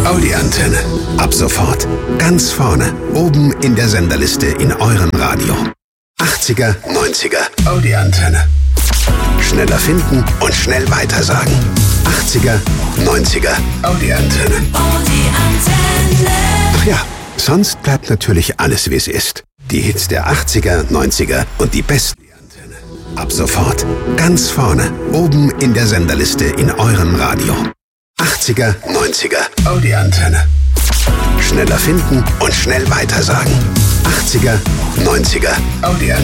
Audi-Antenne. Ab sofort ganz vorne, oben in der Senderliste in eurem Radio. 80er, 90er, Audi-Antenne. Schneller finden und schnell weitersagen. 80er, 90er, Audi-Antenne. Ach ja, sonst bleibt natürlich alles, wie es ist. Die Hits der 80er, 90er und die besten. Ab sofort ganz vorne, oben in der Senderliste in eurem Radio. 80er, 90er, Audi-Antenne. Schneller finden und schnell weitersagen. 80er, 90er, Audi-Antenne.